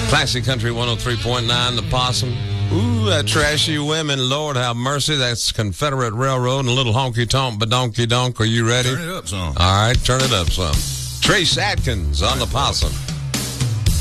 Classic Country 103.9, The Possum. Ooh, that trashy women, Lord have mercy. That's Confederate Railroad and a little honky-tonk badonky-donk. Are you ready? Turn it up some. All right, turn it up some. Trace Atkins on The Possum.